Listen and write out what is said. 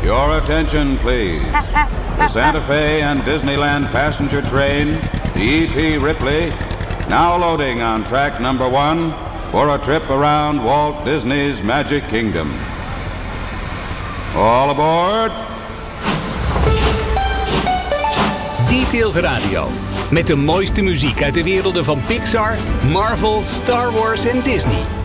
Your attention, please. The Santa Fe and Disneyland passenger train, the E.P. Ripley, now loading on track number 1 for a trip around Walt Disney's Magic Kingdom. All aboard! Details Radio. Met de mooiste muziek uit de werelden van Pixar, Marvel, Star Wars en Disney.